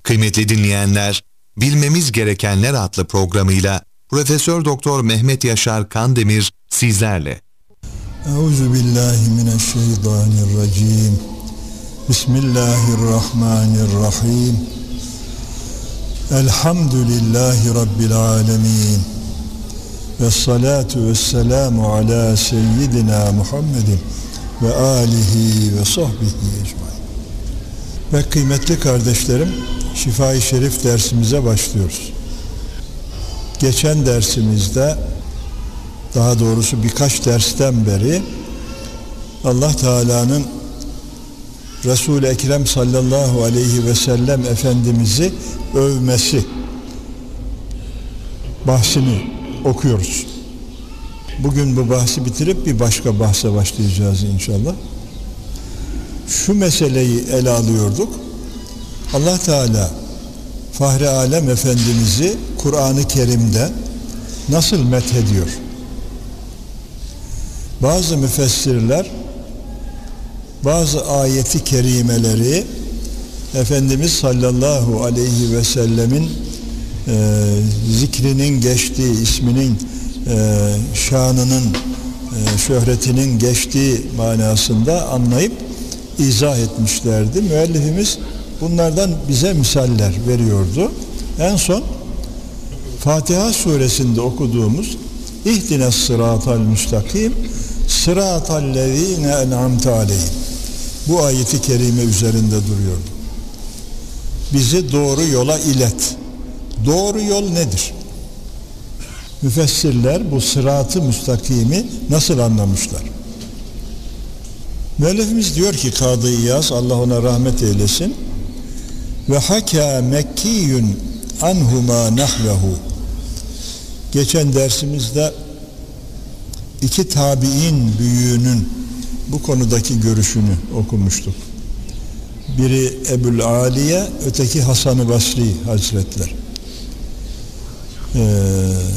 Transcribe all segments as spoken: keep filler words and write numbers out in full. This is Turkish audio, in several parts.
Kıymetli dinleyenler, Bilmemiz Gerekenler adlı programıyla Profesör Doktor Mehmet Yaşar Kandemir sizlerle. Euzubillahimineşşeytanirracim. Bismillahirrahmanirrahim. Elhamdülillahi Rabbil alemin. Vessalatu vesselamu ala seyyidina Muhammedin ve alihi ve sahbihi ecmaîn. Ve kıymetli kardeşlerim, Şifa-i Şerif dersimize başlıyoruz. Geçen dersimizde, daha doğrusu birkaç dersten beri Allah Teala'nın Resul-i Ekrem sallallahu aleyhi ve sellem Efendimiz'i övmesi bahsini okuyoruz. Bugün bu bahsi bitirip bir başka bahse başlayacağız inşallah. Şu meseleyi ele alıyorduk. Allah Teala Fahri Alem Efendimiz'i Kur'an-ı Kerim'de nasıl methediyor? Bazı müfessirler bazı ayeti kerimeleri Efendimiz sallallahu aleyhi ve sellemin e, zikrinin geçtiği, isminin e, şanının e, şöhretinin geçtiği manasında anlayıp izah etmişlerdi. Müellifimiz bunlardan bize misaller veriyordu. En son Fatiha suresinde okuduğumuz İhdines sıratal müstakim sıratallezine en'amte aleyhim, bu ayeti kerime üzerinde duruyordu. Bizi doğru yola ilet. Doğru yol nedir? Müfessirler bu sırat-ı müstakimi nasıl anlamışlar? Müellifimiz diyor ki Kadı İyaz, Allah ona rahmet eylesin, ve haka mekkiyun anhuma nahvehu. Geçen dersimizde iki tabi'in büyüğünün bu konudaki görüşünü okumuştuk. Biri Ebul Aliye, öteki Hasan-ı Basri Hazretler. Ee,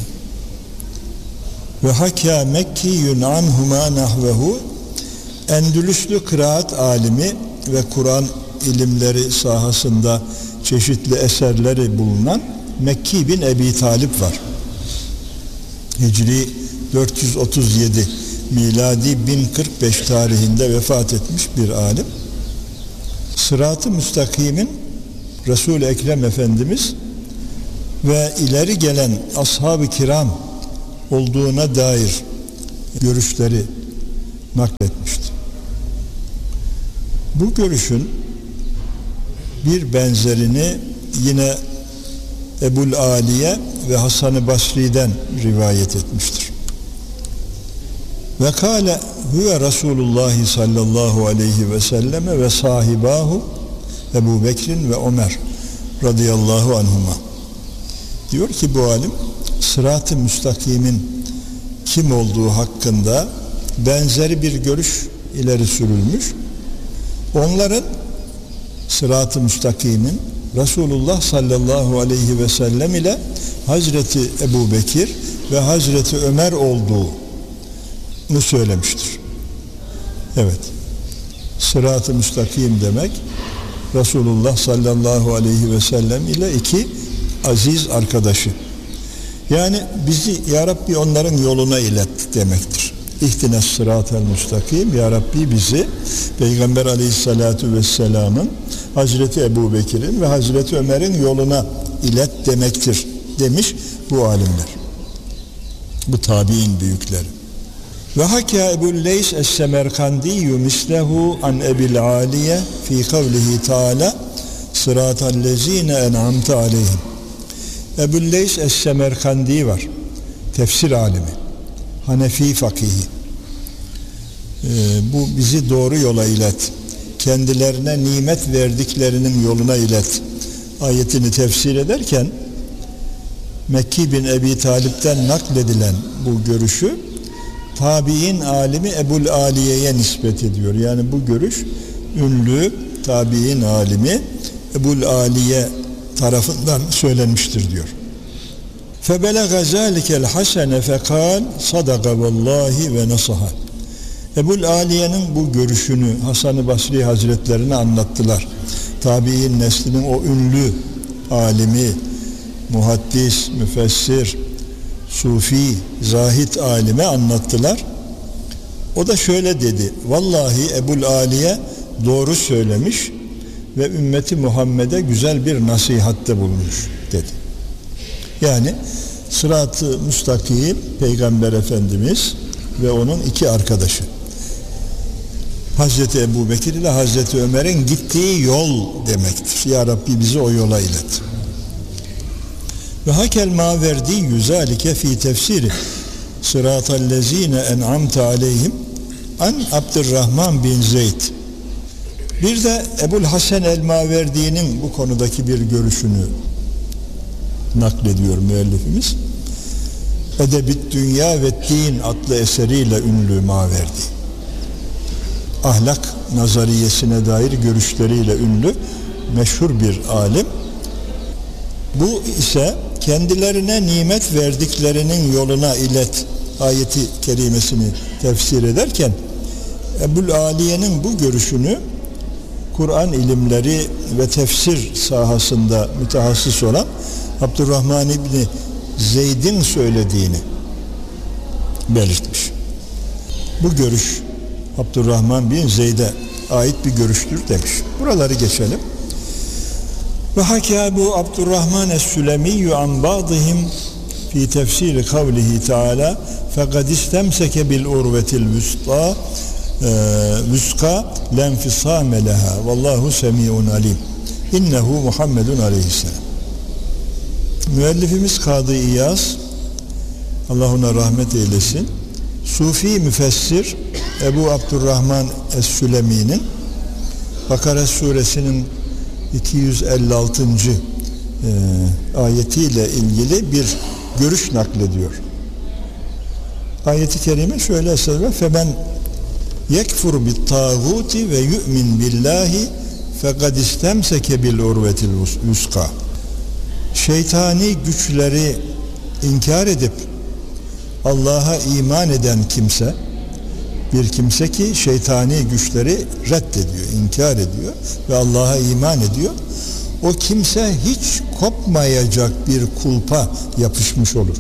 ve haka mekkiyun anhuma nahvehu, Endülüslü kıraat alimi ve Kur'an ilimleri sahasında çeşitli eserleri bulunan Mekki bin Ebi Talip var. Hicri dört yüz otuz yedi, miladi bin kırk beş tarihinde vefat etmiş bir alim. Sırat-ı müstakimin Resul-i Ekrem Efendimiz ve ileri gelen ashab-ı kiram olduğuna dair görüşleri nakletmişti. Bu görüşün bir benzerini yine Ebul Aliye ve Hasan-ı Basri'den rivayet etmiştir. Ve kâle huve Resulullah sallallahu aleyhi ve selleme ve sahibahu Ebu Bekrin ve Ömer radıyallahu anhuma. Diyor ki bu alim, sırat-ı müstakimin kim olduğu hakkında benzeri bir görüş ileri sürülmüş. Onların sırat-ı müstakimin Resulullah sallallahu aleyhi ve sellem ile Hazreti Ebu Bekir ve Hazreti Ömer olduğunu söylemiştir. Evet. Sırat-ı müstakim demek Resulullah sallallahu aleyhi ve sellem ile iki aziz arkadaşı. Yani bizi ya Rabbi onların yoluna ilet demektir. İhtines sıratel müstakim, ya Rabbi bizi Peygamber aleyhissalatu vesselamın, Hazreti Ebu Bekir'in ve Hazreti Ömer'in yoluna ilet demektir demiş bu alimler. Bu tabi'in büyükleri. Ve hakâ Ebu'l Leys es-Semerkandiyyu mislehu an Ebil Aliye fi kavlihi Teala sıratallezîne en'amte aleyhim. Ebu'l Leys es-Semerkandi var. Tefsir alimi. Hanefi fakihi. Ee, bu bizi doğru yola ilet. Kendilerine nimet verdiklerinin yoluna ilet. Ayetini tefsir ederken Mekki bin Ebi Talip'ten nakledilen bu görüşü tabi'in alimi Ebul Aliye'ye nispet ediyor. Yani bu görüş ünlü tabi'in alimi Ebul Aliye tarafından söylenmiştir diyor. فَبَلَغَ ذَٰلِكَ الْحَسَنَ فَقَالْ صَدَقَ وَاللّٰهِ وَنَصَحَ. Ebul Aliye'nin bu görüşünü Hasan-ı Basri Hazretlerine anlattılar. Tabi'in neslinin o ünlü alimi, muhaddis, müfessir, sufi, zahid alime anlattılar. O da şöyle dedi: vallahi Ebul Aliye doğru söylemiş ve ümmeti Muhammed'e güzel bir nasihatte bulunmuş dedi. Yani sırat-ı müstakim Peygamber Efendimiz ve onun iki arkadaşı Hazreti Ebubekir ile Hazreti Ömer'in gittiği yol demektir. Ya Rabbi bizi o yola ilet. Ve hakel Maverdi yüzalike fi tefsiri sıratallezine en'amte aleyhim an Abdurrahman bin Zeyd. Bir de Ebul Hasan el-Maverdi'nin bu konudaki bir görüşünü naklediyor müellifimiz. Edebit Dünya ve Din adlı eseriyle ünlü Maverdi. Ahlak nazariyesine dair görüşleriyle ünlü meşhur bir alim. Bu ise kendilerine nimet verdiklerinin yoluna ilet ayeti kerimesini tefsir ederken Ebul Aliye'nin bu görüşünü Kur'an ilimleri ve tefsir sahasında mütehassıs olan Abdurrahman İbni Zeyd'in söylediğini belirtmiş. Bu görüş Abdurrahman bin Zeyd'e ait bir görüştür demiş. Buraları geçelim. Ve hakâ bu Abdurrahman es-Sülemiyyü an ba'dihim fi tefsiri kavlihi Teala fekad istemseke bil urvetil vüsta vüska lenfisâme leha vallahu semî'un alim innehu Muhammedun aleyhisselam. Müellifimiz Kadı İyaz, Allah ona rahmet eylesin, Sufi müfessir Ebu Abdurrahman es-Sülemi'nin Bakara suresinin iki yüz elli altıncı E, ayetiyle ilgili bir görüş naklediyor. Ayeti kerime şöyle söylüyor: "Femen yekfur bit tağuti ve yu'min billahi fekad istemseke bil urvetil vuska." Şeytani güçleri inkar edip Allah'a iman eden kimse, bir kimse ki şeytani güçleri reddediyor, inkar ediyor ve Allah'a iman ediyor, o kimse hiç kopmayacak bir kulpa yapışmış olur.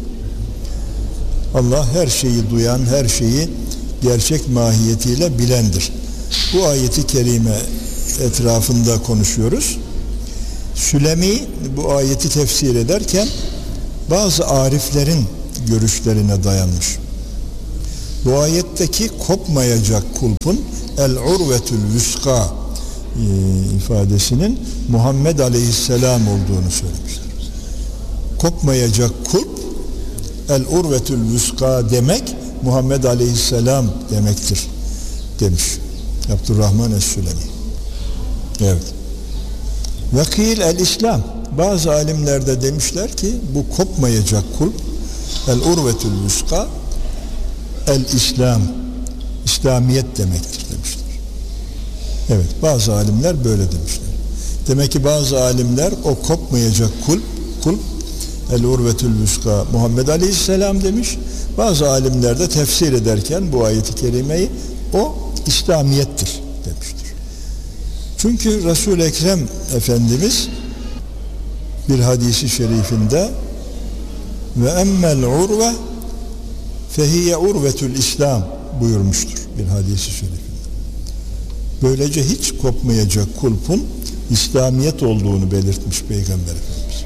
Allah her şeyi duyan, her şeyi gerçek mahiyetiyle bilendir. Bu ayeti kerime etrafında konuşuyoruz. Sülemi bu ayeti tefsir ederken bazı ariflerin görüşlerine dayanmış. Bu ayetteki kopmayacak kulpun el-urvetül vüska ifadesinin Muhammed Aleyhisselam olduğunu söylemişler. Kopmayacak kulp el-urvetül vüska demek Muhammed Aleyhisselam demektir demiş Abdurrahman es-Sülemi. Evet. Vakil el-İslam. Bazı alimler de demişler ki bu kopmayacak kulp el-urvetül vüska el-İslam, İslamiyet demektir demişler. Evet, bazı alimler böyle demişler. Demek ki bazı alimler o kopmayacak kulp, kulp el-urvetül vüska Muhammed Aleyhisselam demiş. Bazı alimler de tefsir ederken bu ayeti kerimeyi o İslamiyettir demiştir. Çünkü Resul-i Ekrem Efendimiz bir hadisi şerifinde ve emmel urve fehiye urvetül İslam buyurmuştur bir hadisi şerifinde. Böylece hiç kopmayacak kulpun İslamiyet olduğunu belirtmiş Peygamber Efendimiz.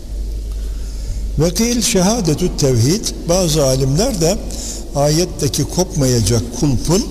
Vekil şehadetü tevhid, bazı alimler de ayetteki kopmayacak kulpun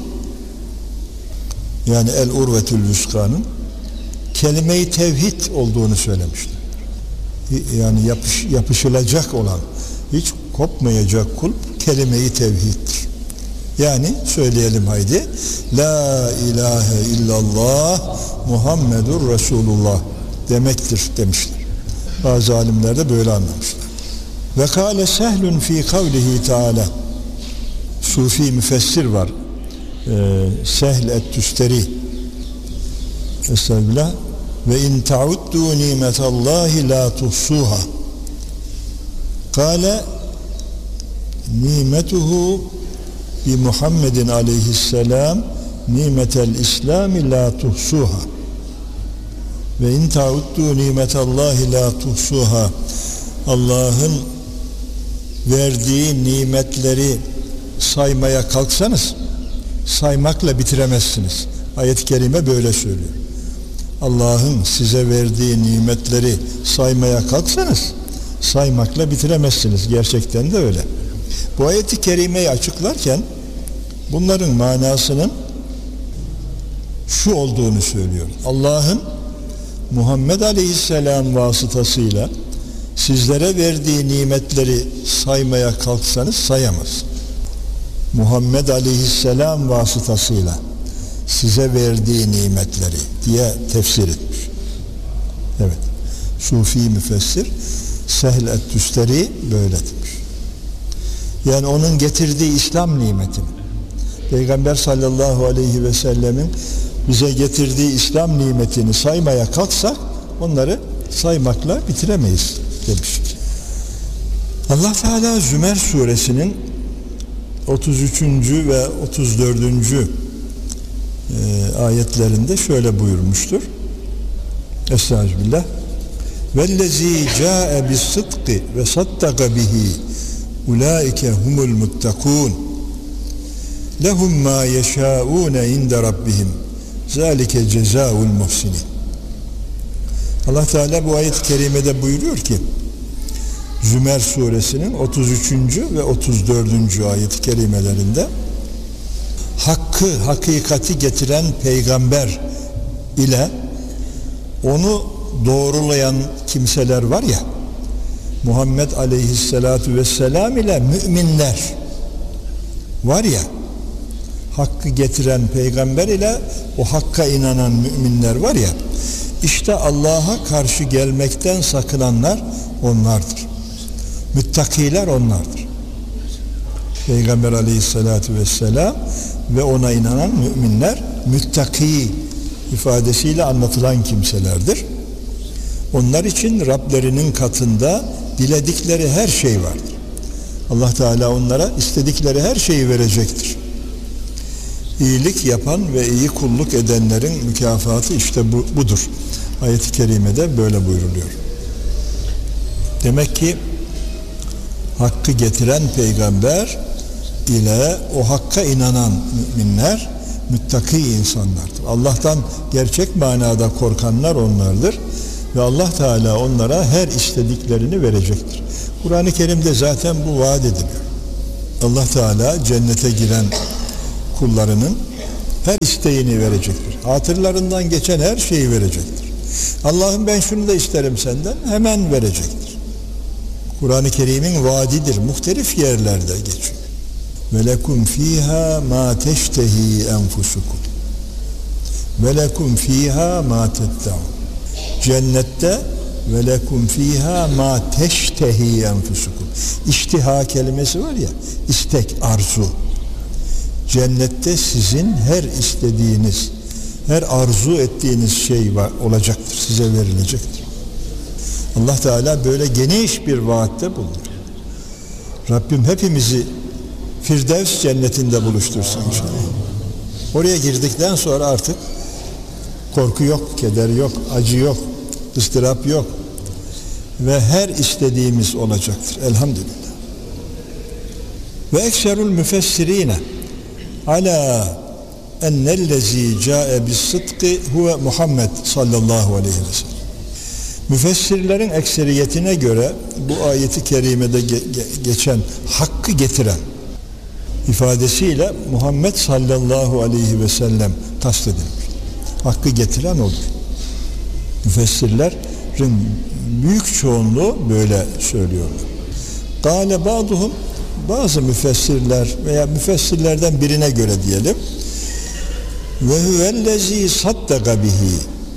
yani el urvetül vüskanın kelime-i tevhid olduğunu söylemişler. Yani yapış, yapışılacak olan, hiç kopmayacak kulp kelime-i tevhiddir. Yani söyleyelim haydi. La ilahe illallah Muhammedur Resulullah demektir demişler. Bazı alimler de böyle anlamışlar. Ve kâle sehlun fî kavlihi Teala. Sufi müfessir var. Ee, Sehl et-Tüsteri. Estağfirullah. Ve in ta'uddu nimetallahi la tuhsuha. Kâle nimetuhu bi Muhammedin aleyhisselam nimetel İslami la tuhsuha. Ve in ta'uddu nimetallahi la tuhsuha. Allah'ın verdiği nimetleri saymaya kalksanız saymakla bitiremezsiniz. Ayet-i kerime böyle söylüyor. Allah'ın size verdiği nimetleri saymaya kalksanız saymakla bitiremezsiniz. Gerçekten de öyle. Bu ayet-i kerimeyi açıklarken bunların manasının şu olduğunu söylüyor. Allah'ın Muhammed Aleyhisselam vasıtasıyla sizlere verdiği nimetleri saymaya kalksanız sayamaz. Muhammed Aleyhisselam vasıtasıyla size verdiği nimetleri diye tefsir etmiş. Evet. Sufi müfessir Sehl et-Tüsteri böyle demiş. Yani onun getirdiği İslam nimetini, Peygamber sallallahu aleyhi ve sellemin bize getirdiği İslam nimetini saymaya kalksak onları saymakla bitiremeyiz demiş. Allah Teala Zümer suresinin otuz üçüncü ve otuz dördüncü E, ayetlerinde şöyle buyurmuştur. Estağfirullah. Vellezî câe bis-sıdkı ve saddaka bihi ulaike humul muttakûn lehum mâ yeşâûne inde rabbihim zâlike cezâul muhsinin. Allah Teala bu ayet-i kerimede buyuruyor ki Zümer suresinin otuz üçüncü ve otuz dördüncü ayet-i kerimelerinde hakkı, hakikati getiren peygamber ile onu doğrulayan kimseler var ya, Muhammed aleyhissalatu vesselam ile müminler var ya, hakkı getiren peygamber ile o hakka inanan müminler var ya, işte Allah'a karşı gelmekten sakınanlar onlardır. Müttakiler onlardır. Peygamber aleyhissalatu vesselam ve ona inanan müminler müttaki ifadesiyle anlatılan kimselerdir. Onlar için Rablerinin katında diledikleri her şey vardır. Allah Teala onlara istedikleri her şeyi verecektir. İyilik yapan ve iyi kulluk edenlerin mükafatı işte bu, budur. Ayet-i kerimede böyle buyruluyor. Demek ki hakkı getiren peygamber ile o hakka inanan müminler müttaki insanlardır. Allah'tan gerçek manada korkanlar onlardır ve Allah Teala onlara her istediklerini verecektir. Kur'an-ı Kerim'de zaten bu vaat ediliyor. Allah Teala cennete giren kullarının her isteğini verecektir. Hatırlarından geçen her şeyi verecektir. Allah'ım ben şunu da isterim senden, hemen verecektir. Kur'an-ı Kerim'in vaadidir. Muhtelif yerlerde geçiyor. Ve lekum fiha ma teştehi enfusukum ve lekum fiha ma tetta'un. Cennette ve lekum fiha ma teştehi enfusukum. İştiha kelimesi var ya, istek, arzu. Cennette sizin her istediğiniz, her arzu ettiğiniz şey var, olacaktır, size verilecektir. Allah Teala böyle geniş bir vaatte bulunuyor. Rabbim hepimizi Firdevs cennetinde buluştursun inşallah. Oraya girdikten sonra artık korku yok, keder yok, acı yok, ıstırap yok ve her istediğimiz olacaktır. Elhamdülillah. Ve ekserul müfessirine ala ennellezî câe bis-sıdkı huve Muhammed sallallahu aleyhi ve sellem. Müfessirlerin ekseriyetine göre bu ayeti kerimede ge- geçen hakkı getiren ifadesiyle Muhammed sallallahu aleyhi ve sellem kastedilmiş. Hakkı getiren odur. Müfessirlerin büyük çoğunluğu böyle söylüyorlar. Gâle ba'duhum, bazı müfessirler veya müfessirlerden birine göre diyelim, ve huvellezî saddaka bihi.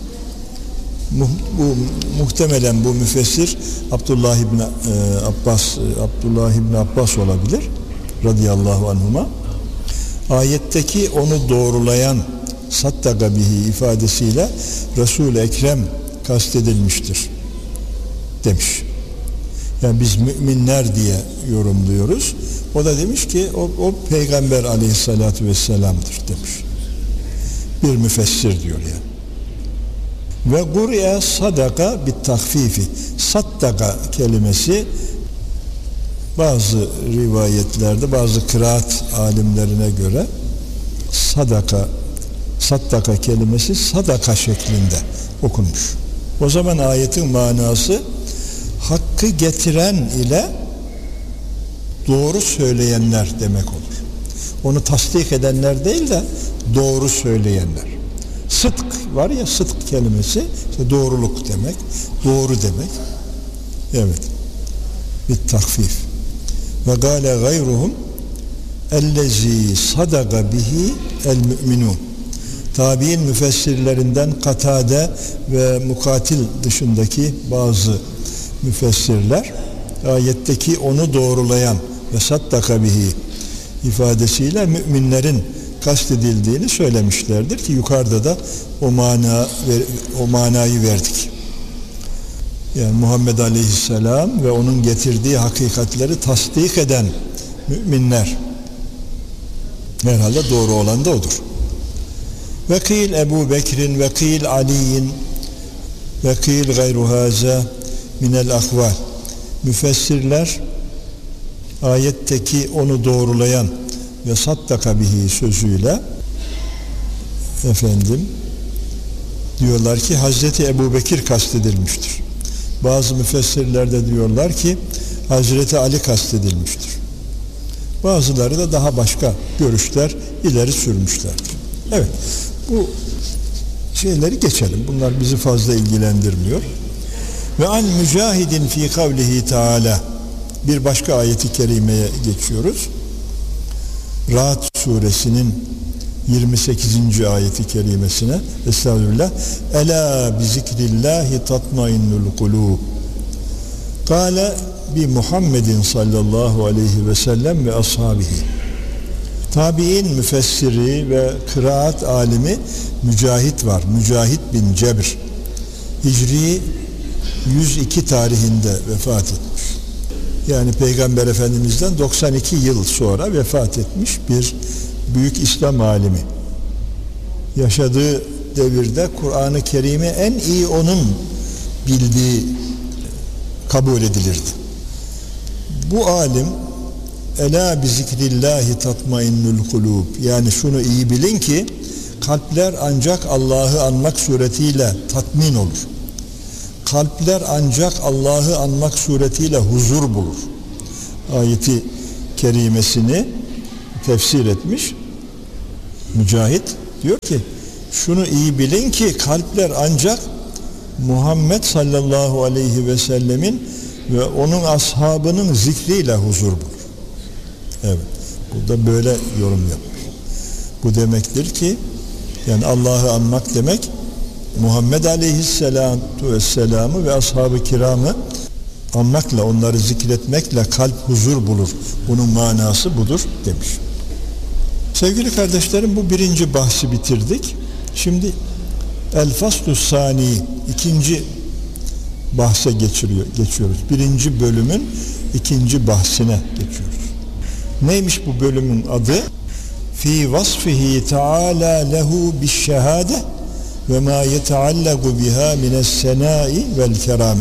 Bu muhtemelen bu müfessir Abdullah ibn e, Abbas Abdullah ibn Abbas olabilir radıyallahu anhuma. Ayetteki onu doğrulayan saddaka bihi ifadesiyle Resul-i Ekrem kastedilmiştir demiş. Yani biz müminler diye yorumluyoruz. O da demiş ki o, o Peygamber aleyhissalatu vesselam'dır demiş. Bir müfessir diyor yani. Ve gur'a sadaka bit tahfifi. Saddaka kelimesi bazı rivayetlerde, bazı kıraat alimlerine göre sadaka, saddaka kelimesi sadaka şeklinde okunmuş. O zaman ayetin manası hakkı getiren ile doğru söyleyenler demek olur. Onu tasdik edenler değil de doğru söyleyenler. Sıdk var ya, sıdk kelimesi işte doğruluk demek, doğru demek. Evet. Bir takfif. Ve gâle gayruhum ellezî sadaka bihi el mü'minûn. Tabi'in müfessirlerinden Katade ve Mukatil dışındaki bazı müfessirler ayetteki onu doğrulayan ve saddaka bihi ifadesiyle müminlerin kastedildiğini söylemişlerdir ki yukarıda da o mana o manayı verdik. Yani Muhammed Aleyhisselam ve onun getirdiği hakikatleri tasdik eden müminler, herhalde doğru olan da odur. Ve kîl Ebu Bekir'in ve kîl Ali'in ve kîl gayru hâzâ minel akval. Müfessirler ayetteki onu doğrulayan ve saddaka bihi sözüyle efendim diyorlar ki Hazreti Ebu Bekir kastedilmiştir. Bazı müfessirler de diyorlar ki Hazreti Ali kastedilmiştir. Bazıları da daha başka görüşler ileri sürmüşlerdir. Evet, bu şeyleri geçelim. Bunlar bizi fazla ilgilendirmiyor. Ve an mücahidin fi kavlihi Teala, bir başka ayeti kerimeye geçiyoruz. Ra'd suresinin yirmi sekizinci ayeti kerimesine. Estağfirullah. Ela bi zikrillahi tatmainnul kulub. Kâle bi Muhammedin sallallahu aleyhi ve sellem ve ashabihi. Tabi'in müfessiri ve kıraat alimi Mücahit var. Mücahit bin Cebr. Hicri yüz iki tarihinde vefat etmiş. Yani Peygamber Efendimiz'den doksan iki yıl sonra vefat etmiş bir büyük İslam alimi. Yaşadığı devirde Kur'an-ı Kerim'i en iyi onun bildiği kabul edilirdi. Bu alim Ela bi zikrillahi tatmainnul kulub, yani şunu iyi bilin ki kalpler ancak Allah'ı anmak suretiyle tatmin olur. Kalpler ancak Allah'ı anmak suretiyle huzur bulur. Ayeti kerimesini tefsir etmiş Mücahit, diyor ki şunu iyi bilin ki kalpler ancak Muhammed sallallahu aleyhi ve sellemin ve onun ashabının zikriyle huzur bulur. Evet, burada böyle yorum yapmış. Bu demektir ki yani Allah'ı anmak demek Muhammed aleyhisselatu vesselam'ı ve ashab-ı kiramı anmakla, onları zikretmekle kalp huzur bulur. Bunun manası budur demiş. Sevgili kardeşlerim, bu birinci bahsi bitirdik. Şimdi El Faslus Sani, ikinci bahse geçiriyor, geçiyoruz. Birinci bölümün ikinci bahsine geçiyoruz. Neymiş bu bölümün adı? Fi vasfihi Teala lehu bi'ş-şehâde ve ma yeteallagu biha mine's-senâi vel kerâme.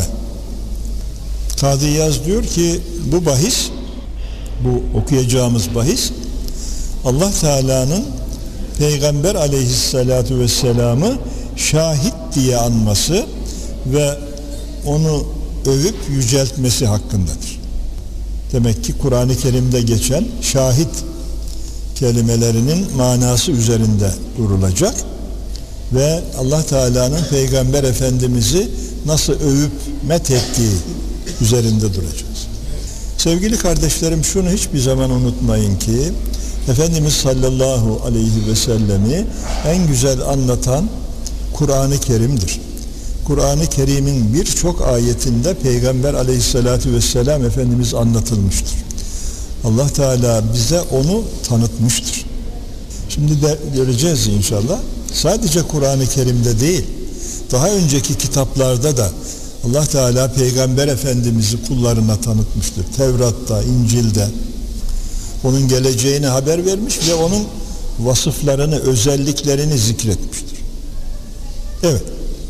Kadı İyaz diyor ki bu bahis, bu okuyacağımız bahis Allah Teala'nın Peygamber aleyhissalatu vesselam'ı şahit diye anması ve onu övüp yüceltmesi hakkındadır. Demek ki Kur'an-ı Kerim'de geçen şahit kelimelerinin manası üzerinde durulacak ve Allah Teala'nın Peygamber Efendimiz'i nasıl övüp methettiği üzerinde duracağız. Sevgili kardeşlerim, şunu hiçbir zaman unutmayın ki Efendimiz sallallahu aleyhi ve sellemi en güzel anlatan Kur'an-ı Kerim'dir. Kur'an-ı Kerim'in birçok ayetinde Peygamber aleyhissalatu vesselam Efendimiz anlatılmıştır. Allah Teala bize onu tanıtmıştır. Şimdi de göreceğiz inşallah. Sadece Kur'an-ı Kerim'de değil, daha önceki kitaplarda da Allah Teala Peygamber Efendimiz'i kullarına tanıtmıştır. Tevrat'ta, İncil'de onun geleceğini haber vermiş ve onun vasıflarını, özelliklerini zikretmiştir. Evet.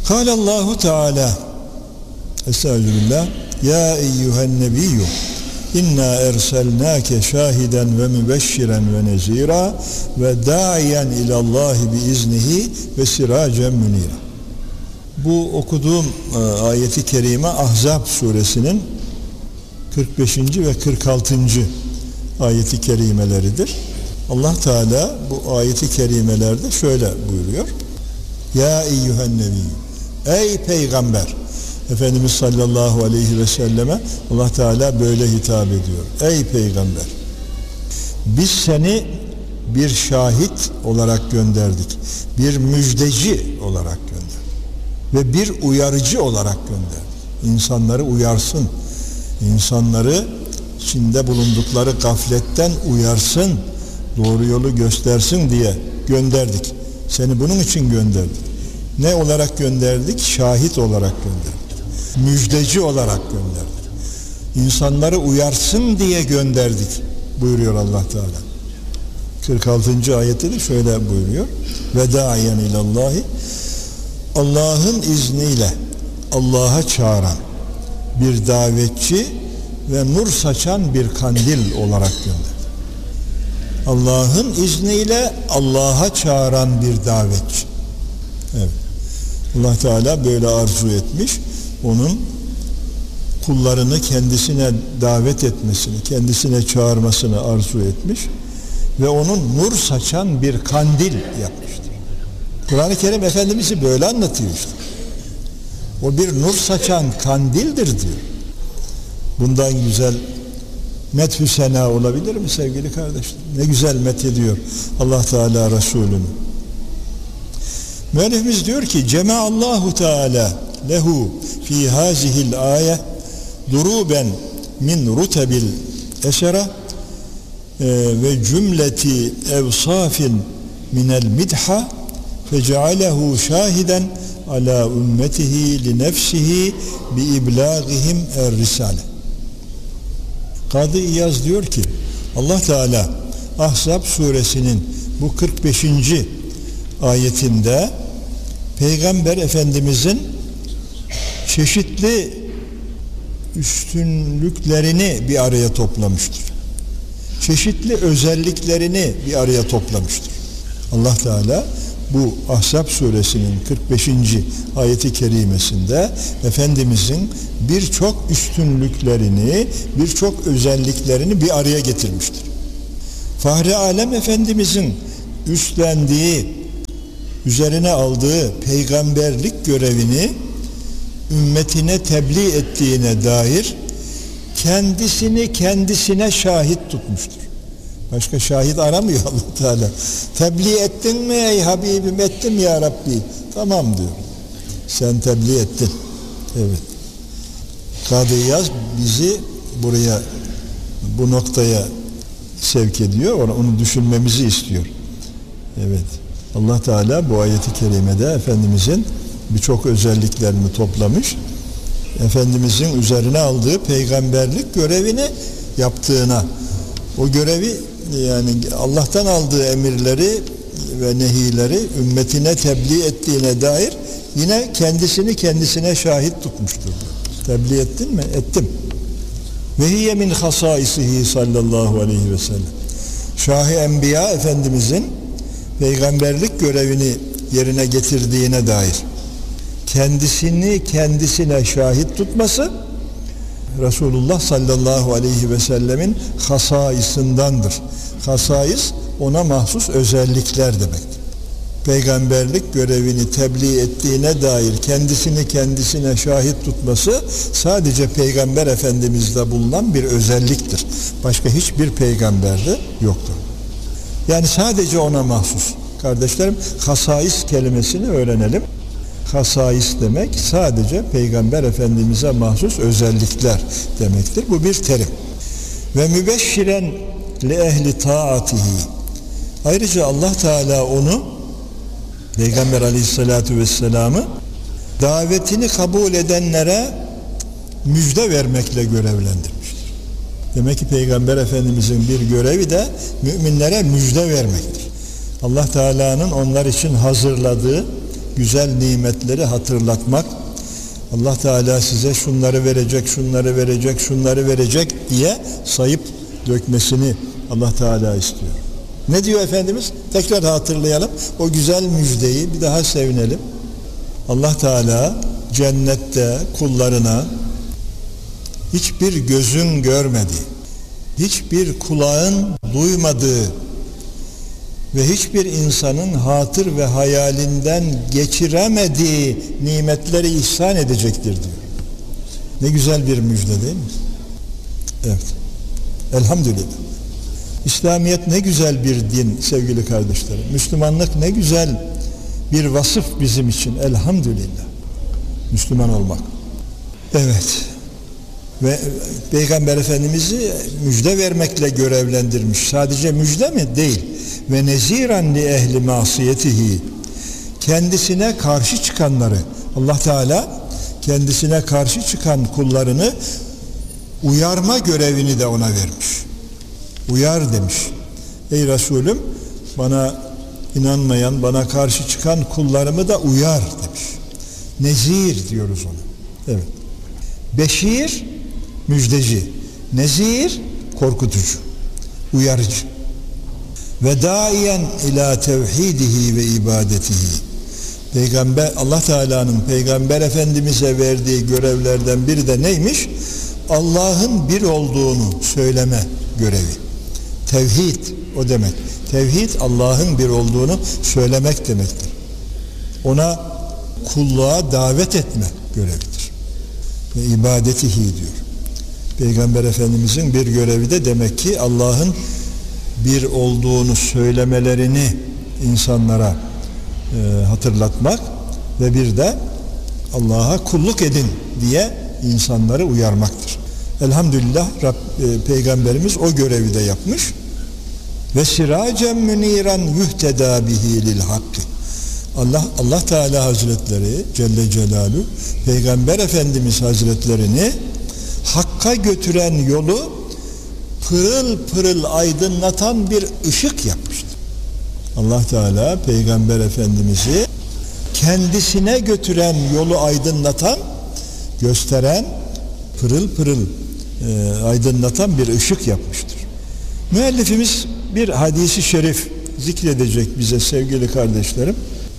Kâlallahu Teala Estağfirullah. Ya eyyühen nebiyyü İnna erselnâke şahiden ve mübeşşiren ve nezîrâ ve dâiyen ilallâhi biiznihi ve sirâcen münîrâ. Bu okuduğum e, ayeti kerime Ahzab suresinin kırk beşinci ve kırk altıncı ayeti kerimeleridir. Allah Teala bu ayeti kerimelerde şöyle buyuruyor. Ya eyyühen nebiyyü, ey peygamber. Efendimiz sallallahu aleyhi ve selleme Allah Teala böyle hitap ediyor. Ey peygamber, biz seni bir şahit olarak gönderdik. Bir müjdeci olarak gönderdik. Ve bir uyarıcı olarak gönderdik. İnsanları uyarsın. İnsanları içinde bulundukları gafletten uyarsın. Doğru yolu göstersin diye gönderdik. Seni bunun için gönderdik. Ne olarak gönderdik? Şahit olarak gönderdik. Müjdeci olarak gönderdik. İnsanları uyarsın diye gönderdik buyuruyor Allah Teala. kırk altıncı ayette de şöyle buyuruyor. Ve dâiyen ilallahi, Allah'ın izniyle Allah'a çağıran bir davetçi ve nur saçan bir kandil olarak gönderdi. Allah'ın izniyle Allah'a çağıran bir davetçi. Evet. Allah Teala böyle arzu etmiş. Onun kullarını kendisine davet etmesini, kendisine çağırmasını arzu etmiş ve onun nur saçan bir kandil yapmıştır. Kur'an-ı Kerim Efendimiz'i böyle anlatıyor işte. O bir nur saçan kandildir diyor. Bundan güzel methü sena olabilir mi sevgili kardeşler? Ne güzel methediyor Allah Teala Resulü'nü. Müellifimiz diyor ki Cemaallahu Teala lehu fi hazihil ayet duruben min rutebil esera ve cümleti evsafin minel midha fe cealehu şahiden ala ümmetihi li nefsihi bi iblagihim er risale. Kadı İyaz diyor ki Allah Teala Ahzab suresinin bu kırk beşinci ayetinde Peygamber Efendimizin çeşitli üstünlüklerini bir araya toplamıştır. Çeşitli özelliklerini bir araya toplamıştır. Allah Teala bu Ahzab suresinin kırk beşinci ayeti kerimesinde Efendimizin birçok üstünlüklerini, birçok özelliklerini bir araya getirmiştir. Fahri Alem Efendimizin üstlendiği, üzerine aldığı peygamberlik görevini ümmetine tebliğ ettiğine dair kendisini kendisine şahit tutmuştur. Başka şahit aramıyor Allah Teala. Tebliğ ettin mi ey Habibim? Ettim ya Rabbi. Tamam diyor. Sen tebliğ ettin. Evet. Kadı İyaz bizi buraya, bu noktaya sevk ediyor. Onu, onu düşünmemizi istiyor. Evet. Allah Teala bu ayeti kerimede Efendimizin birçok özelliklerini toplamış. Efendimizin üzerine aldığı peygamberlik görevini yaptığına, o görevi yani Allah'tan aldığı emirleri ve nehileri ümmetine tebliğ ettiğine dair yine kendisini kendisine şahit tutmuştur. Tebliğ ettin mi? Ettim. Ve hiye min hasaisihi sallallahu aleyhi ve sellem. Şah-ı Enbiya Efendimizin peygamberlik görevini yerine getirdiğine dair kendisini kendisine şahit tutması Resulullah sallallahu aleyhi ve sellemin hasaisındandır. Hasais ona mahsus özellikler demektir. Peygamberlik görevini tebliğ ettiğine dair kendisini kendisine şahit tutması sadece Peygamber Efendimiz'de bulunan bir özelliktir. Başka hiçbir peygamberde yoktur. Yani sadece ona mahsus. Kardeşlerim, hasais kelimesini öğrenelim. Hasais demek sadece Peygamber Efendimiz'e mahsus özellikler demektir. Bu bir terim. Ve mübeşşiren li ehli taatihi. Ayrıca Allah Teala onu, Peygamber Aleyhisselatü Vesselam'ı davetini kabul edenlere müjde vermekle görevlendirmiştir. Demek ki Peygamber Efendimiz'in bir görevi de müminlere müjde vermektir. Allah Teala'nın onlar için hazırladığı güzel nimetleri hatırlatmak, Allah Teala size şunları verecek, şunları verecek, şunları verecek diye sayıp dökmesini Allah Teala istiyor. Ne diyor Efendimiz? Tekrar hatırlayalım. O güzel müjdeyi bir daha sevinelim. Allah Teala cennette kullarına hiçbir gözün görmediği, hiçbir kulağın duymadığı ve hiçbir insanın hatır ve hayalinden geçiremediği nimetleri ihsan edecektir diyor. Ne güzel bir müjde değil mi? Evet. Elhamdülillah. İslamiyet ne güzel bir din sevgili kardeşlerim. Müslümanlık ne güzel bir vasıf bizim için. Elhamdülillah. Müslüman olmak. Evet. Ve Peygamber Efendimiz'i müjde vermekle görevlendirmiş. Sadece müjde mi? Değil. Ve neziran li ehli masiyetihi, kendisine karşı çıkanları, Allah Teala kendisine karşı çıkan kullarını uyarma görevini de ona vermiş. Uyar demiş. Ey Resulüm, bana inanmayan, bana karşı çıkan kullarımı da uyar demiş. Nezir diyoruz ona. Evet. Beşir müjdeci, nezir korkutucu, uyarıcı. Ve daiyen ila tevhidihi ve ibadetihi. Peygamber, Allah Teala'nın Peygamber Efendimiz'e verdiği görevlerden biri de neymiş? Allah'ın bir olduğunu söyleme görevi. Tevhid o demek. Tevhid Allah'ın bir olduğunu söylemek demektir. Ona kulluğa davet etme görevidir. Ve ibadetihi diyor. Peygamber Efendimiz'in bir görevi de demek ki Allah'ın bir olduğunu söylemelerini insanlara e, hatırlatmak ve bir de Allah'a kulluk edin diye insanları uyarmaktır. Elhamdülillah Rab, e, Peygamberimiz o görevi de yapmış. Ve siracen müniran yuhteda bihi lil hakkı. Allah Allah Teala Hazretleri Celle Celaluhu Peygamber Efendimiz Hazretlerini hakka götüren yolu pırıl pırıl aydınlatan bir ışık yapmıştı. Allah Teala Peygamber Efendimiz'i kendisine götüren yolu aydınlatan, gösteren, pırıl pırıl e, aydınlatan bir ışık yapmıştır. Müellifimiz bir hadisi şerif zikredecek bize sevgili kardeşlerim.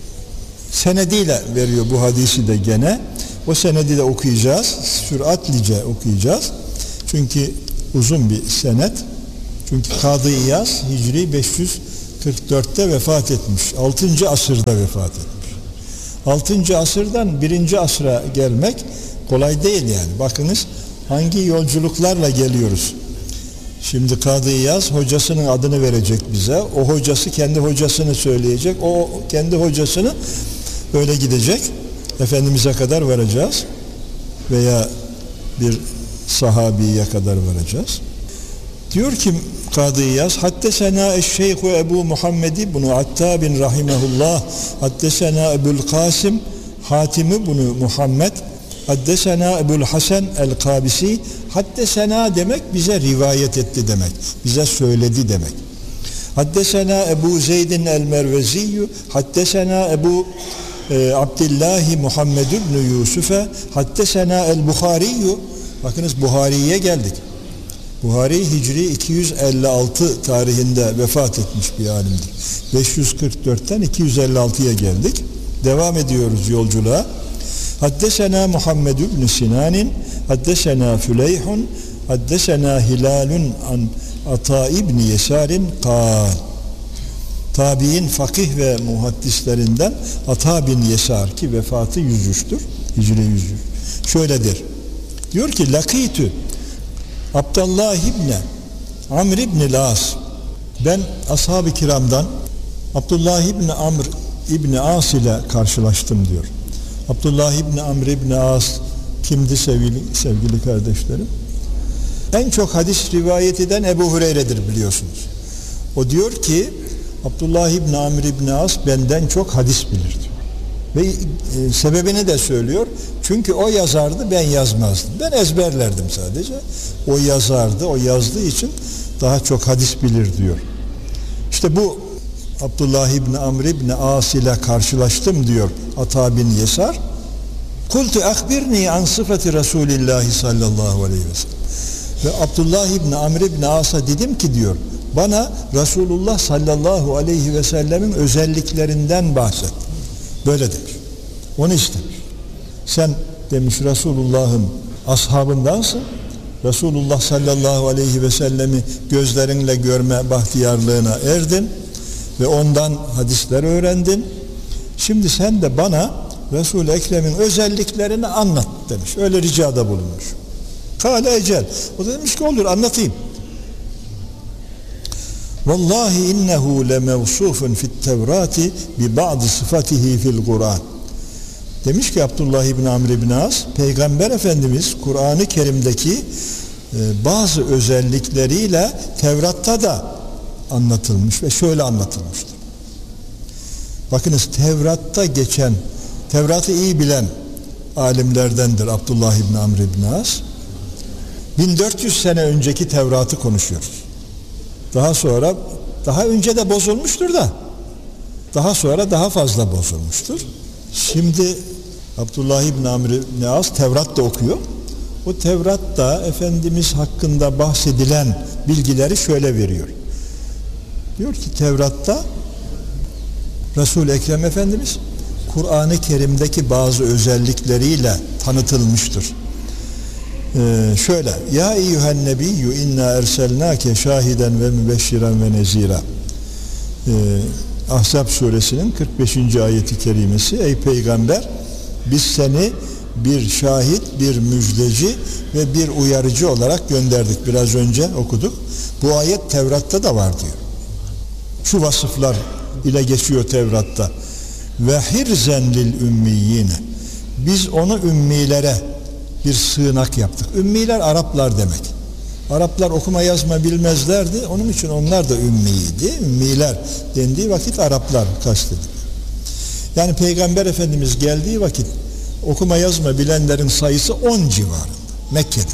Senediyle veriyor bu hadisi de gene. O senedi de okuyacağız. Süratlice okuyacağız. Çünkü uzun bir senet. Çünkü Kadı İyaz Hicri beş yüz kırk dörtte vefat etmiş. altıncı asırda vefat etmiş. altıncı asırdan birinci asra gelmek kolay değil yani. Bakınız hangi yolculuklarla geliyoruz. Şimdi Kadı İyaz hocasının adını verecek bize. O hocası kendi hocasını söyleyecek. O kendi hocasını böyle gidecek. Efendimiz'e kadar varacağız. Veya bir sahabiye kadar varacağız. Diyor ki Kadı İyaz, haddesena eşşeyhu Ebu Muhammed ibn Attabin rahimehullah, haddesena Ebul Kasım Hatim ibn Muhammed, haddesena Ebul Hasan el-Kabisi. Haddesena demek bize rivayet etti demek. Bize söyledi demek. Haddesena Ebu Zeydin el-Merveziyyü, haddesena Ebu e, Abdillahi Muhammed ibn Yusuf'e, haddesena el-Buhariyyü. Bakınız Buhari'ye geldik. Buhari Hicri iki yüz elli altı tarihinde vefat etmiş bir alimdir. beş yüz kırk dörtten iki yüz elli altıya geldik. Devam ediyoruz yolculuğa. Haddesena Muhammed ibn Sinanin, haddesena Füleyhun, haddesena Hilalun an Ata ibn Yesarin kal. Tabi'in fakih ve muhaddislerinden Ata bin Yesar ki vefatı yüz üçtür. Hicri yüz üç. Şöyledir. Diyor ki Lakitü Abdullah İbni Amr İbni As, ben ashab-ı kiramdan Abdullah İbni Amr İbni As ile karşılaştım diyor. Abdullah İbni Amr İbni As kimdi sevgili, sevgili kardeşlerim? En çok hadis rivayet eden Ebu Hureyre'dir biliyorsunuz. O diyor ki Abdullah İbni Amr İbni As benden çok hadis bilir diyor. Ve e, sebebini de söylüyor. Çünkü o yazardı, ben yazmazdım. Ben ezberlerdim sadece. O yazardı, o yazdığı için daha çok hadis bilir diyor. İşte bu Abdullah İbni Amr İbni As ile karşılaştım diyor Ata bin Yesar. Kultu akbirni an sıfati Resulillahi sallallahu aleyhi ve sellem. Ve Abdullah İbni Amr İbni As'a dedim ki diyor, bana Resulullah sallallahu aleyhi ve sellemin özelliklerinden bahset. Böyle demiş. Onu istemiş. Sen demiş Resulullah'ın ashabındansın. Resulullah sallallahu aleyhi ve sellemi gözlerinle görme bahtiyarlığına erdin ve ondan hadisler öğrendin. Şimdi sen de bana Resul-i Ekrem'in özelliklerini anlat demiş. Öyle ricada bulunmuş. Kâle ecel. O da demiş ki olur, anlatayım. Vallahi innehu lemevsufun fit tevrati bi ba'd sıfatihi fil Kur'an. Demiş ki Abdullah İbni Amr İbni As, Peygamber Efendimiz Kur'an-ı Kerim'deki e, bazı özellikleriyle Tevrat'ta da anlatılmış ve şöyle anlatılmıştır. Bakınız, Tevrat'ta geçen, Tevrat'ı iyi bilen alimlerdendir Abdullah İbni Amr İbni As. bin dört yüz sene önceki Tevrat'ı konuşuyoruz. Daha sonra, daha önce de bozulmuştur da, daha sonra daha fazla bozulmuştur. Şimdi Abdullah İbni Amr İbni As Tevrat'ta okuyor. O Tevrat'ta Efendimiz hakkında bahsedilen bilgileri şöyle veriyor. Diyor ki Tevrat'ta Resul-i Ekrem Efendimiz Kur'an-ı Kerim'deki bazı özellikleriyle tanıtılmıştır. Ee, şöyle, ya eyyühen nebiyyü inna erselnâke şahiden ve mübeşşiren ve nezira. Ee, Ahzab suresinin kırk beşinci ayeti kerimesi, ey peygamber biz seni bir şahit, bir müjdeci ve bir uyarıcı olarak gönderdik. Biraz önce okuduk. Bu ayet Tevrat'ta da var diyor. Şu vasıflar ile geçiyor Tevrat'ta. Ve hirzen lil ümmiyine. Biz onu ümmilere bir sığınak yaptık. Ümmiler Araplar demek. Araplar okuma yazma bilmezlerdi. Onun için onlar da ümmiydi. Ümmiler dendiği vakit Araplar kastedilir. Yani Peygamber Efendimiz geldiği vakit okuma yazma bilenlerin sayısı on civarında. Mekke'de.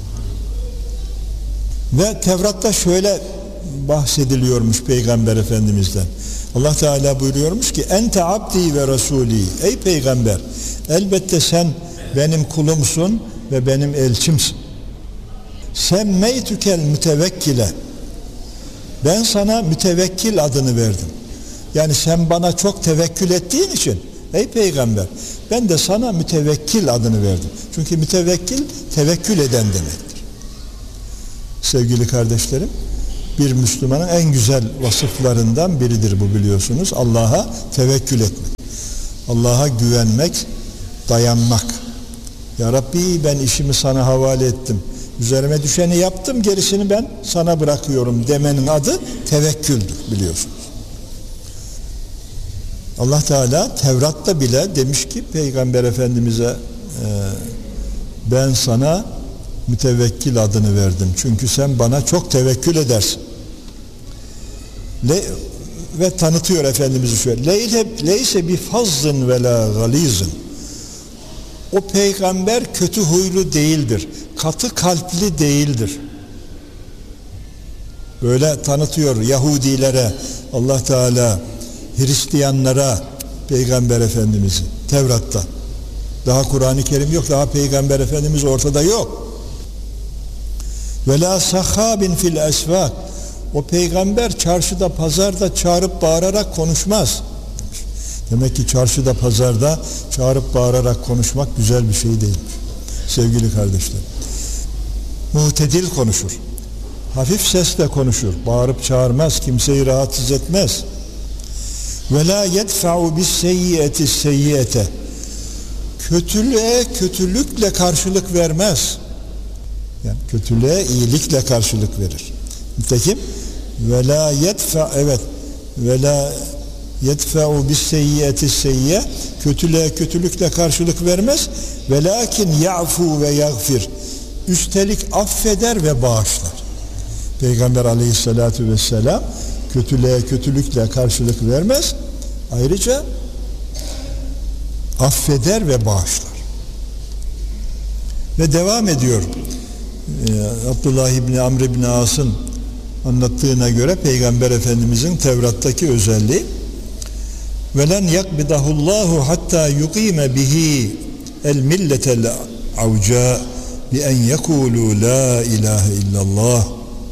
Ve Tevrat'ta şöyle bahsediliyormuş Peygamber Efendimiz'den. Allah Teala buyuruyormuş ki ente abdi ve rasuli. Ey peygamber, elbette sen benim kulumsun ve benim elçimsin. Semmeytükel mütevekkile. Ben sana mütevekkil adını verdim. Yani sen bana çok tevekkül ettiğin için ey peygamber, ben de sana mütevekkil adını verdim. Çünkü mütevekkil tevekkül eden demektir. Sevgili kardeşlerim, bir Müslümanın en güzel vasıflarından biridir bu, biliyorsunuz. Allah'a tevekkül etmek. Allah'a güvenmek, dayanmak. Ya Rabbi, ben işimi sana havale ettim. Üzerime düşeni yaptım, gerisini ben sana bırakıyorum demenin adı tevekküldür, biliyorsunuz. Allah Teala Tevrat'ta bile demiş ki Peygamber Efendimiz'e e, ben sana mütevekkil adını verdim. Çünkü sen bana çok tevekkül edersin. Le, ve tanıtıyor Efendimiz'i şöyle. Leyse bi fazzın ve la galizın. O peygamber kötü huylu değildir. Katı kalpli değildir. Böyle tanıtıyor Yahudilere Allah Teala, Hristiyanlara Peygamber Efendimiz'i Tevrat'ta. Daha Kur'an-ı Kerim yok, daha Peygamber Efendimiz ortada yok. Ve la sahabin fil esvak. O peygamber çarşıda, pazarda çağırıp bağırarak konuşmaz. Demek ki çarşıda, pazarda çağırıp bağırarak konuşmak güzel bir şey değilmiş. Sevgili kardeşler, muhtedil konuşur. Hafif sesle konuşur. Bağırıp çağırmaz, kimseyi rahatsız etmez. Ve la yedfa'u bis seyyiyeti seyyiyete. Kötülüğe kötülükle karşılık vermez. Yani kötülüğe iyilikle karşılık verir. Nitekim ve la yedfa, evet, ve la yedfa'u bis seyyiyeti seyyiye, kötülüğe kötülükle karşılık vermez. Ve lakin ya'fu ve yaghfir. Üstelik affeder ve bağışlar. Peygamber Aleyhisselatü Vesselam kötülüğe kötülükle karşılık vermez. Ayrıca affeder ve bağışlar. Ve devam ediyor. Ee, Abdullah İbni Amr İbni As'ın anlattığına göre Peygamber Efendimizin Tevrat'taki özelliği velen yakbidahullahu hatta yuqime bihi el milletel avca bi en yekulu la ilahe illallah.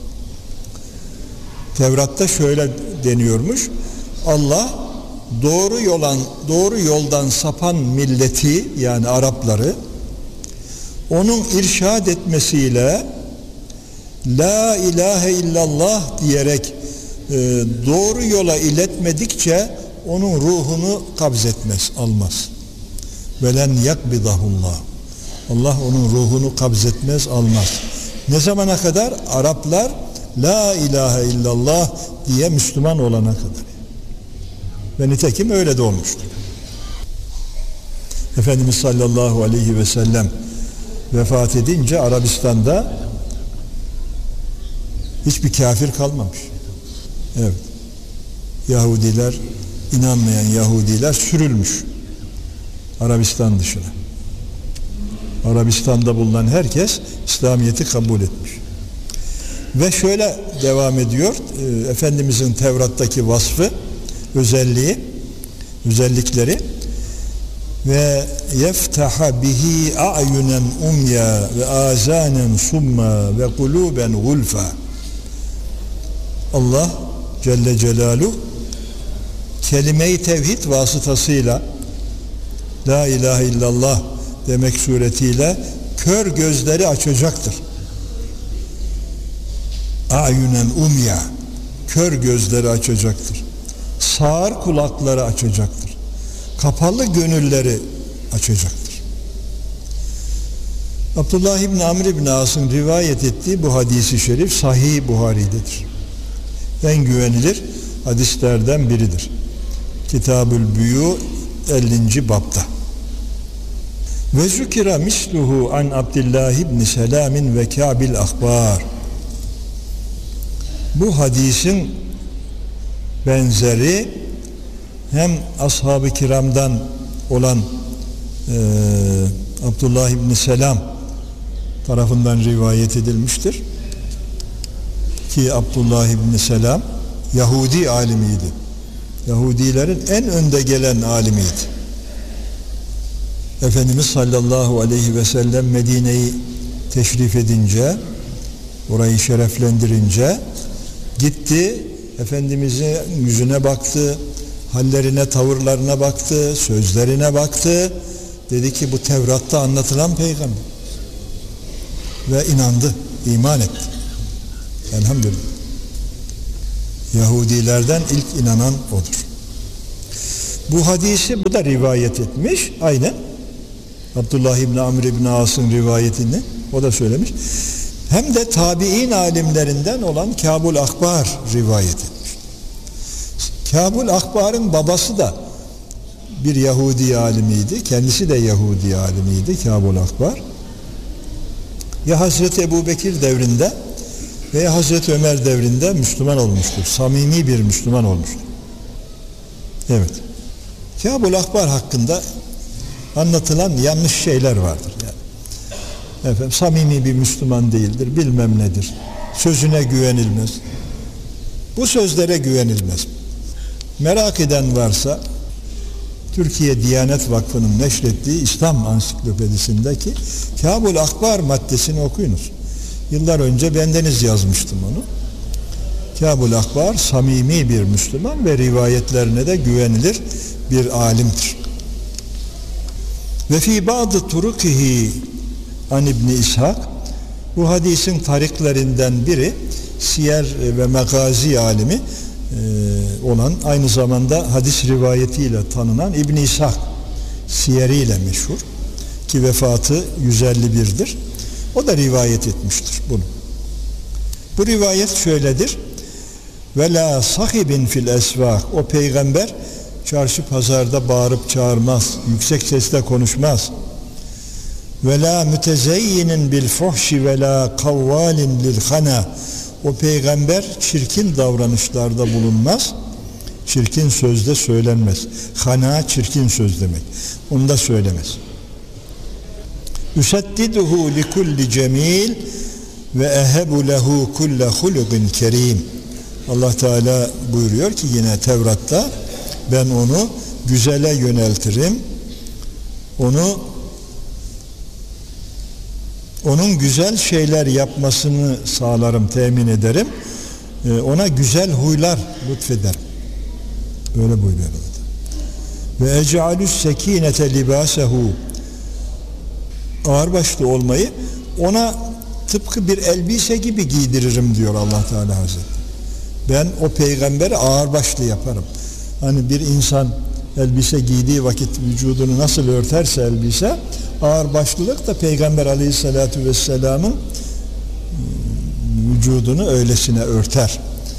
Tevrat'ta şöyle deniyormuş. Allah doğru yolan doğru yoldan sapan milleti, yani Arapları, onun irşad etmesiyle la ilahe illallah diyerek e, doğru yola iletmedikçe onun ruhunu kabzetmez, almaz. Velen yakbidahullah. Allah onun ruhunu kabzetmez, almaz. Ne zamana kadar? Araplar la ilahe illallah diye Müslüman olana kadar. Ve nitekim öyle de olmuştur. Efendimiz sallallahu aleyhi ve sellem vefat edince Arabistan'da hiçbir kafir kalmamış. Evet. Yahudiler, inanmayan Yahudiler sürülmüş Arabistan dışına. Arabistan'da bulunan herkes İslamiyet'i kabul etmiş. Ve şöyle devam ediyor e, Efendimizin Tevrat'taki vasfı, özelliği, özellikleri ve yeftaha bihi a'yunen umya ve azanen summa ve kuluben gulfa. Allah Celle Celaluhu kelime-i tevhid vasıtasıyla la ilahe illallah demek suretiyle kör gözleri açacaktır. A'yunen umya, kör gözleri açacaktır. Sağır kulakları açacaktır. Kapalı gönülleri açacaktır. Abdullah İbni Amr İbni As'ın rivayet ettiği bu hadisi şerif Sahih Buhari'dedir. En güvenilir hadislerden biridir. Kitabül Büyü ellinci babda. Ve zükira misluhu an Abdullah İbni Selam'in ve Kâbil Ahbar. Bu hadisin benzeri hem ashab-ı kiramdan olan e, Abdullah İbni Selam tarafından rivayet edilmiştir. Ki Abdullah İbni Selam Yahudi alimiydi. Yahudilerin en önde gelen alimiydi. Efendimiz sallallahu aleyhi ve sellem Medine'yi teşrif edince, orayı şereflendirince gitti, Efendimizin yüzüne baktı, hallerine, tavırlarına baktı, sözlerine baktı. Dedi ki bu Tevrat'ta anlatılan peygamber. Ve inandı, iman etti. Elhamdülillah. Yahudilerden ilk inanan odur. Bu hadisi bu da rivayet etmiş. Aynen. Abdullah İbni Amr İbni As'ın rivayetini o da söylemiş. Hem de tabi'in alimlerinden olan Kâbul Ahbar rivayet etmiş. Kâbul Ahbar'ın babası da bir Yahudi alimiydi. Kendisi de Yahudi alimiydi Kâbul Ahbar. Ya Hazreti Ebubekir devrinde veya Hazreti Ömer devrinde Müslüman olmuştur. Samimi bir Müslüman olmuştur. Evet. Kâbul Ahbar hakkında anlatılan yanlış şeyler vardır. Yani, efendim, samimi bir Müslüman değildir, bilmem nedir. Sözüne güvenilmez. Bu sözlere güvenilmez. Merak eden varsa Türkiye Diyanet Vakfı'nın neşrettiği İslam Ansiklopedisindeki Kâbul Ahbar maddesini okuyunuz. Yıllar önce bendeniz yazmıştım onu. Kâbul Ahbar samimi bir Müslüman ve rivayetlerine de güvenilir bir alimdir. Ve fî ba'dı turukihi an İbni İshak, bu hadisin tariklerinden biri siyer ve megazi alimi e, olan, aynı zamanda hadis rivayetiyle tanınan İbni İshak siyeriyle meşhur ki vefatı yüz elli bir'dir. O da rivayet etmiştir bunu. Bu rivayet şöyledir: ve la sahibin fil esvak, o peygamber çarşı pazarda bağırıp çağırmaz, yüksek sesle konuşmaz. Ve la mütezeyyinin bil fuhşi ve la kavvalin lil hana, o peygamber çirkin davranışlarda bulunmaz, çirkin sözde söylenmez. Hana çirkin söz demek, onu da söylemez. Üseddiduhu li kulli cemil ve ehebu lehu kulle hulukin kerim. Allah Teala buyuruyor ki yine Tevrat'ta, ben onu güzele yöneltirim. Onu onun güzel şeyler yapmasını sağlarım, temin ederim. Ee, ona güzel huylar lütfederim. Böyle buyuruyor Allah. Ve ec'alus sekinete libasehu. Ağırbaşlı olmayı ona tıpkı bir elbise gibi giydiririm diyor Allah Teala Hazretleri. Ben o peygamberi ağırbaşlı yaparım. Hani bir insan elbise giydiği vakit vücudunu nasıl örterse elbise, ağırbaşlılık da Peygamber Aleyhisselatü Vesselam'ın vücudunu öylesine örter.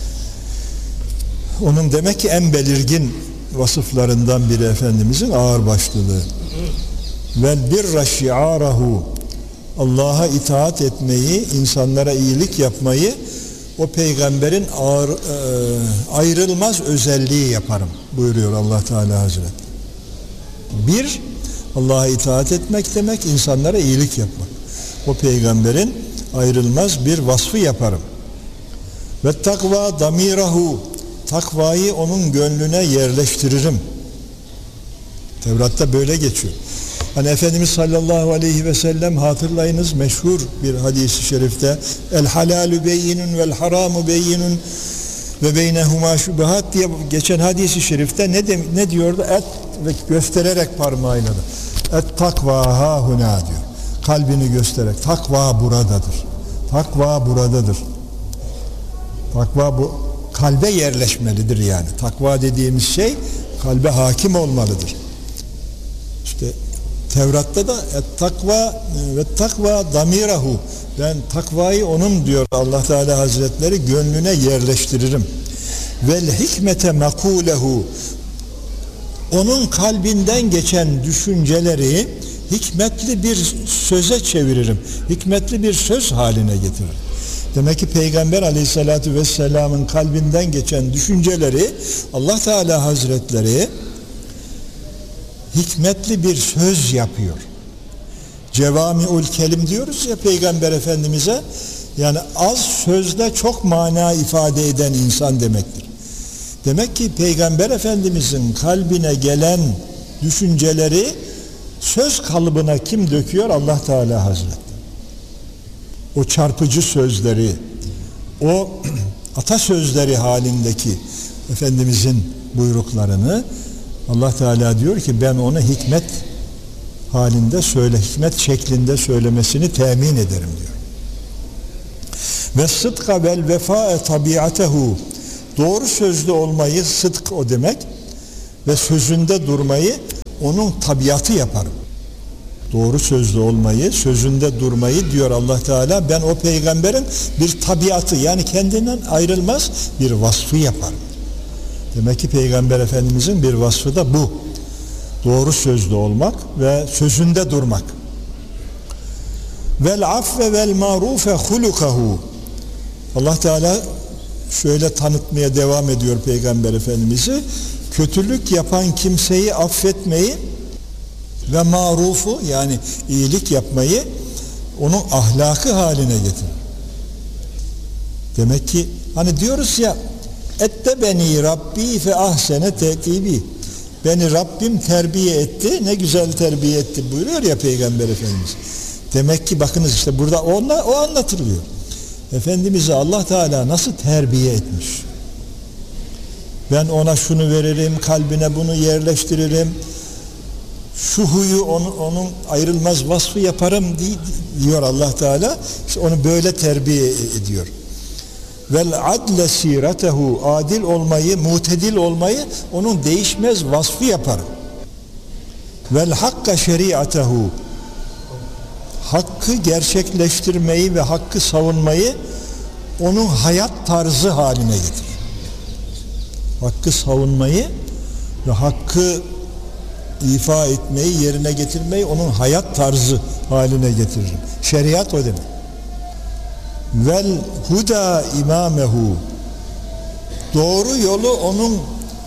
Onun demek ki en belirgin vasıflarından biri Efendimizin ağırbaşlılığı. Vel birra şi'arahu. Allah'a itaat etmeyi, insanlara iyilik yapmayı o peygamberin ağır, e, ayrılmaz özelliği yaparım buyuruyor Allah Teala Hazretleri. Bir, Allah'a itaat etmek demek, insanlara iyilik yapmak. O peygamberin ayrılmaz bir vasfı yaparım. Ve takva damirahu. Takvayı onun gönlüne yerleştiririm. Tevrat'ta böyle geçiyor. Hani Efendimiz sallallahu aleyhi ve sellem, hatırlayınız meşhur bir hadis-i şerifte, el halalu beyinun vel haramu beyinun ve beynehuma şubuhat diye geçen hadis-i şerifte ne, de, ne diyordu? Et ve göstererek parmağıyla da. Et takva ha huna diyor. Kalbini göstererek. Takva buradadır. Takva buradadır. Takva bu kalbe yerleşmelidir yani. Takva dediğimiz şey kalbe hakim olmalıdır. İşte Tevrat'ta da takva ve takva damirahu. Ben takvayı onun diyor Allah Teala Hazretleri gönlüne yerleştiririm. Vel hikmete makulehu. Onun kalbinden geçen düşünceleri hikmetli bir söze çeviririm. Hikmetli bir söz haline getiririm. Demek ki Peygamber Aleyhisselatü Vesselam'ın kalbinden geçen düşünceleri Allah Teala Hazretleri hikmetli bir söz yapıyor. Cevami'ül kelim diyoruz ya Peygamber Efendimiz'e, yani az sözle çok mana ifade eden insan demektir. Demek ki Peygamber Efendimiz'in kalbine gelen düşünceleri söz kalıbına kim döküyor? Allah Teala Hazretleri. O çarpıcı sözleri, o atasözleri halindeki Efendimiz'in buyruklarını Allah Teala diyor ki ben ona hikmet halinde söyle, hikmet şeklinde söylemesini temin ederim diyor. Ve sıdka vel vefae tabiatehu. Doğru sözlü olmayı, sıdk o demek, ve sözünde durmayı onun tabiatı yaparım. Doğru sözlü olmayı, sözünde durmayı diyor Allah Teala, ben o peygamberin bir tabiatı, yani kendinden ayrılmaz bir vasfı yaparım. Demek ki Peygamber Efendimizin bir vasfı da bu. Doğru sözlü olmak ve sözünde durmak. Vel affe vel marufe hulukahu. Allah Teala şöyle tanıtmaya devam ediyor Peygamber Efendimiz'i. Kötülük yapan kimseyi affetmeyi ve marufu, yani iyilik yapmayı onun ahlakı haline getirir. Demek ki hani diyoruz ya, ette beni Rabbi fe ahsene tekibi. Beni Rabbim terbiye etti, ne güzel terbiye etti buyuruyor ya Peygamber Efendimiz. Demek ki bakınız işte burada onla, o anlatılıyor. Efendimiz'i Allah Teala nasıl terbiye etmiş? Ben ona şunu veririm, kalbine bunu yerleştiririm, şu huyu onun, onun ayrılmaz vasfı yaparım diyor Allah Teala. İşte onu böyle terbiye ediyor. Vel adle siratehu, adil olmayı, mutedil olmayı onun değişmez vasfı yaparım. Vel hakka şeriatehu, hakkı gerçekleştirmeyi ve hakkı savunmayı onun hayat tarzı haline getirir. Hakkı savunmayı ve hakkı ifa etmeyi, yerine getirmeyi onun hayat tarzı haline getiririm. Şeriat o demek. Vel huda imamehu, doğru yolu onun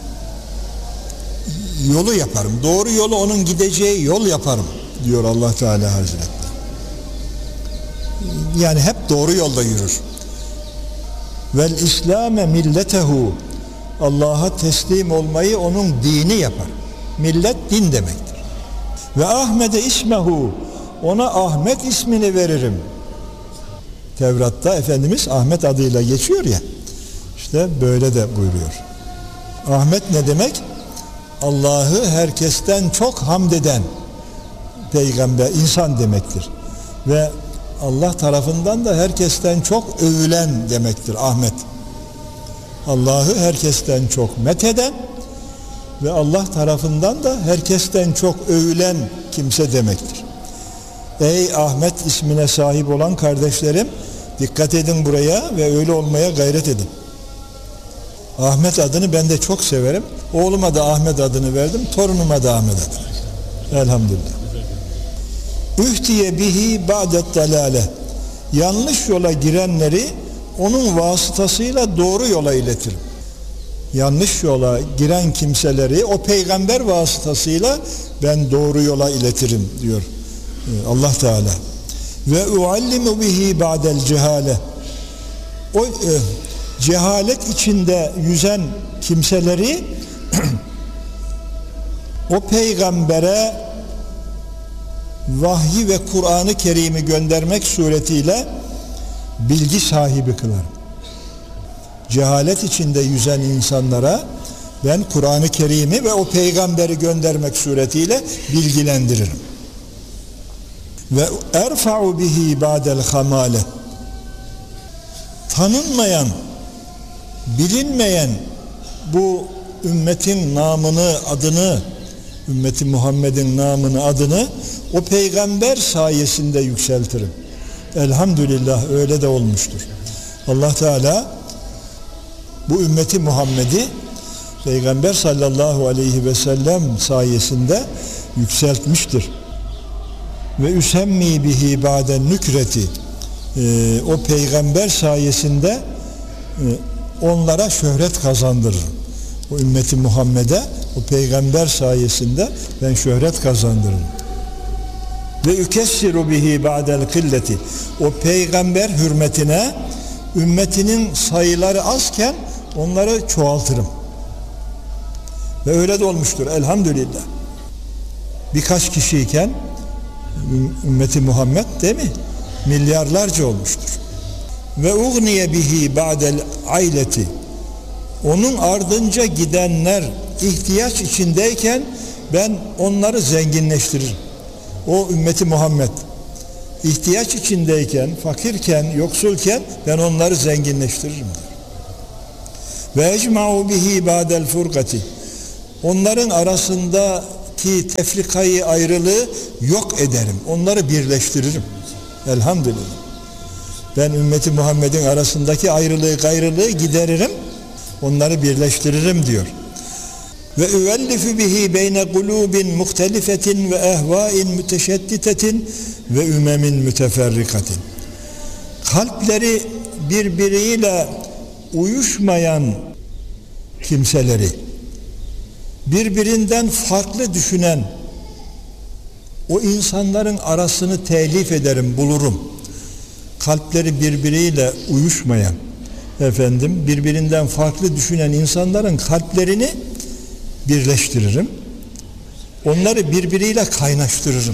yolu yaparım. Doğru yolu onun gideceği yol yaparım diyor Allah Teala Hazretleri. Yani hep doğru yolda yürür. Vel İslame milletehu, Allah'a teslim olmayı onun dini yapar. Millet din demektir. Ve Ahmed'e ismehu, ona Ahmet ismini veririm. Tevrat'ta Efendimiz Ahmet adıyla geçiyor ya, işte böyle de buyuruyor. Ahmet ne demek? Allah'ı herkesten çok hamd eden peygamber, insan demektir. Ve Allah tarafından da herkesten çok övülen demektir Ahmet. Allah'ı herkesten çok metheden ve Allah tarafından da herkesten çok övülen kimse demektir. Ey Ahmet ismine sahip olan kardeşlerim, dikkat edin buraya ve öyle olmaya gayret edin. Ahmet adını ben de çok severim. Oğluma da Ahmet adını verdim, torunuma da Ahmet adını. Elhamdülillah. Ühtiye bihi ba'det dalale. Yanlış yola girenleri onun vasıtasıyla doğru yola iletirim. Yanlış yola giren kimseleri o peygamber vasıtasıyla ben doğru yola iletirim diyor Allah Teala. Ve uallimu bihi ba'del cehale. O e, cehalet içinde yüzen kimseleri o peygambere vahyi ve Kur'an-ı Kerim'i göndermek suretiyle bilgi sahibi kılarım. Cehalet içinde yüzen insanlara ben Kur'an-ı Kerim'i ve o peygamberi göndermek suretiyle bilgilendiririm. Ve erfa'u bihi ba'del hamale. Tanınmayan, bilinmeyen bu ümmetin namını, adını, ümmeti Muhammed'in namını, adını o peygamber sayesinde yükseltirim. Elhamdülillah öyle de olmuştur. Allah Teala bu ümmeti Muhammed'i Peygamber sallallahu aleyhi ve sellem sayesinde yükseltmiştir. Ve üsemmi bihi ba'den nükreti, ee, o peygamber sayesinde e, onlara şöhret kazandırırım. O ümmeti Muhammed'e o peygamber sayesinde ben şöhret kazandırırım. Ve ükessiru bihi ba'del killeti, o peygamber hürmetine ümmetinin sayıları azken onları çoğaltırım. Ve öyle de olmuştur elhamdülillah. Birkaç kişiyken ümmeti Muhammed değil mi? Milyarlarca olmuştur. Ve ugniye bihi ba'del aileti, onun ardınca gidenler ihtiyaç içindeyken ben onları zenginleştiririm. O ümmeti Muhammed ihtiyaç içindeyken, fakirken, yoksulken ben onları zenginleştiririm. Ve ecma'u bihi ba'del furkati, onların arasındaki tefrikayı, ayrılığı yok ederim. Onları birleştiririm. Elhamdülillah. Ben ümmeti Muhammed'in arasındaki ayrılığı, gayrılığı gideririm. Onları birleştiririm diyor. Ve üvellifu bihi beyne kulubin muhtelifetin ve ehvain müteşedditetin ve ümemin müteferrikatin. Kalpleri birbiriyle uyuşmayan kimseleri, birbirinden farklı düşünen o insanların arasını telif ederim, bulurum. Kalpleri birbiriyle uyuşmayan, efendim birbirinden farklı düşünen insanların kalplerini birleştiririm. Onları birbiriyle kaynaştırırım.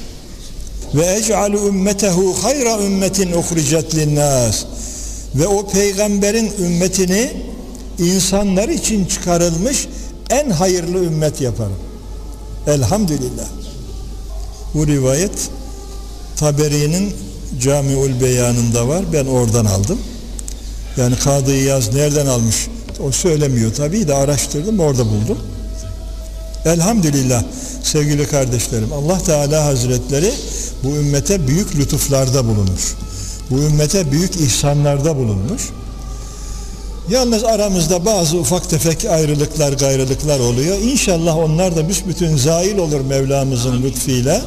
Ve ec'alu ümmetehu hayra ümmetin uhricet linnâs. Ve o peygamberin ümmetini insanlar için çıkarılmış en hayırlı ümmet yaparım. Elhamdülillah. Bu rivayet Taberi'nin Camiül Beyan'ında var. Ben oradan aldım. Yani Kadı İyaz nereden almış? O söylemiyor tabii de araştırdım, orada buldum. Elhamdülillah sevgili kardeşlerim, Allah Teala Hazretleri bu ümmete büyük lütuflarda bulunmuş. Bu ümmete büyük ihsanlarda bulunmuş. Yalnız aramızda bazı ufak tefek ayrılıklar, gayrılıklar oluyor. İnşallah onlar da büsbütün zail olur Mevlamızın lütfuyla.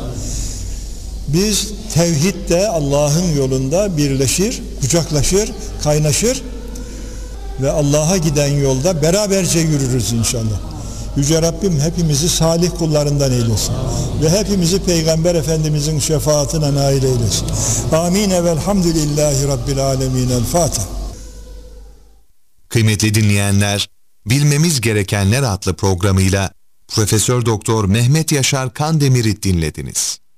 Biz tevhidde Allah'ın yolunda birleşir, kucaklaşır, kaynaşır ve Allah'a giden yolda beraberce yürürüz inşallah. Yüce Rabbim hepimizi salih kullarından eylesin ve hepimizi Peygamber Efendimizin şefaatine nail eylesin. Amin. Velhamdülillahi Rabbil alemin. El Fatiha. Kıymetli dinleyenler, Bilmemiz Gerekenler adlı programıyla Profesör Doktor Mehmet Yaşar Kandemir'i dinlediniz.